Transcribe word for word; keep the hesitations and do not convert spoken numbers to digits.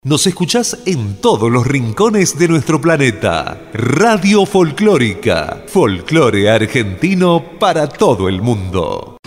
Nos escuchás en todos los rincones de nuestro planeta. Radio Folclórica. Folclore argentino para todo el mundo.